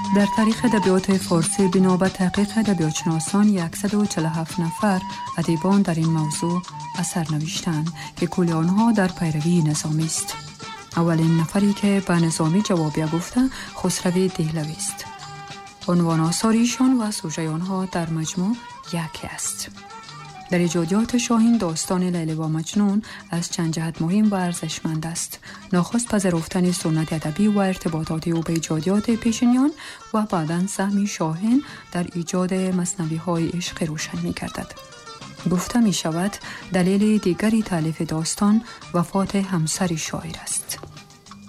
در تاریخ ادبیات فارسی بنا به تحقیق ادبیاتشناسان 147 نفر ادیبان در این موضوع اثر نوشتند که کل آنها در پیروی نظامی است. اولین نفری که به نظامی جوابیه گفته خسرو دهلوی است. عنوان آثار ایشان و سوژه آنها در مجموع یکی است. در ایجادیات شاهین داستان لیلی و مجنون از چند جهت مهم و ارزشمند است. نخست پذیرفتن سنت ادبی و ارتباطات او به ایجادیات پیشینیان و بعداً سهم شاهین در ایجاد مثنوی‌های عشقی روشن می‌گردد. گفته می شود دلیل دیگری تالیف داستان وفات همسر شاعر است.